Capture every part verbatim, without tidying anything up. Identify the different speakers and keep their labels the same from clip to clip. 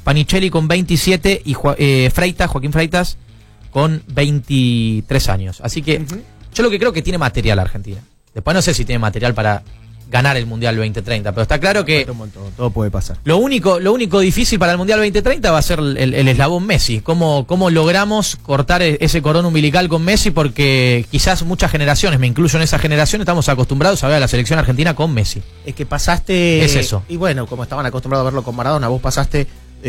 Speaker 1: Panichelli con veintisiete y eh, Freitas, Joaquín Freitas con veintitrés años. Así que uh-huh. yo lo que creo que tiene material Argentina. Después no sé si tiene material para ganar el Mundial veinte treinta, pero está claro que
Speaker 2: todo puede pasar.
Speaker 1: Lo único, lo único difícil para el Mundial veinte treinta va a ser el, el, el eslabón Messi. ¿Cómo, cómo logramos cortar ese cordón umbilical con Messi? Porque quizás muchas generaciones, me incluyo en esa generación, estamos acostumbrados a ver a la selección argentina con Messi.
Speaker 2: Es que pasaste...
Speaker 1: Es eso.
Speaker 2: Y bueno, como estaban acostumbrados a verlo con Maradona, vos pasaste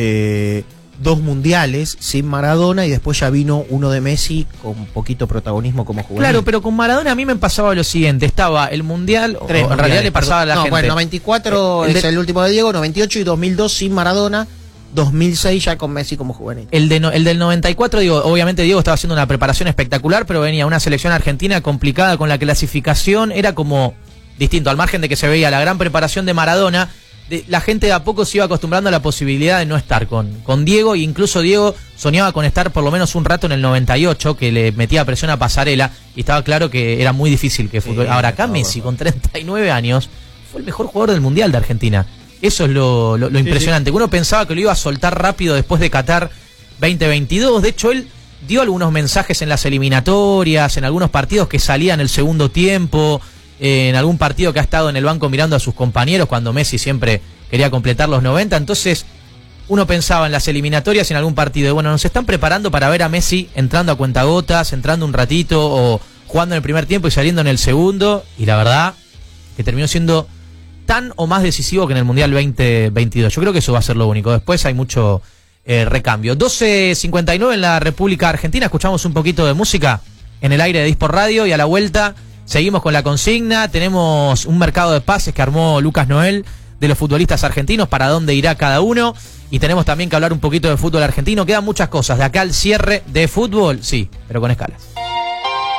Speaker 2: eh, dos mundiales sin Maradona y después ya vino uno de Messi con poquito protagonismo como jugador.
Speaker 1: Claro, pero con Maradona a mí me pasaba lo siguiente, estaba el Mundial,
Speaker 2: Tres
Speaker 1: o en realidad le pasaba a la
Speaker 2: no,
Speaker 1: gente.
Speaker 2: Bueno, noventa y cuatro el, el es de, el último de Diego, noventa y ocho y dos mil dos sin Maradona, dos mil seis ya con Messi como juvenil.
Speaker 1: El, de no, el del noventa y cuatro, digo, obviamente Diego estaba haciendo una preparación espectacular, pero venía una selección argentina complicada con la clasificación, era como distinto, al margen de que se veía la gran preparación de Maradona. De, la gente de a poco se iba acostumbrando a la posibilidad de no estar con, con Diego, e incluso Diego soñaba con estar por lo menos un rato en el noventa y ocho, que le metía presión a Pasarela, y estaba claro que era muy difícil que fútbol. Sí, ahora acá no, Messi, no. con treinta y nueve años, fue el mejor jugador del Mundial de Argentina. Eso es lo, lo, lo impresionante. Sí, sí. Uno pensaba que lo iba a soltar rápido después de Qatar veinte veintidós. De hecho, él dio algunos mensajes en las eliminatorias, en algunos partidos que salían el segundo tiempo, en algún partido que ha estado en el banco mirando a sus compañeros cuando Messi siempre quería completar los noventa. Entonces uno pensaba en las eliminatorias y en algún partido, y bueno, nos están preparando para ver a Messi entrando a cuentagotas, entrando un ratito o jugando en el primer tiempo y saliendo en el segundo, y la verdad que terminó siendo tan o más decisivo que en el Mundial veinte veintidós. Yo creo que eso va a ser lo único. Después hay mucho eh, recambio. doce cincuenta y nueve en la República Argentina. Escuchamos un poquito de música en el aire de Disport Radio y a la vuelta seguimos con la consigna. Tenemos un mercado de pases que armó Lucas Noel de los futbolistas argentinos, para dónde irá cada uno, y tenemos también que hablar un poquito de fútbol argentino. Quedan muchas cosas. De acá al cierre de fútbol, sí, pero con escalas.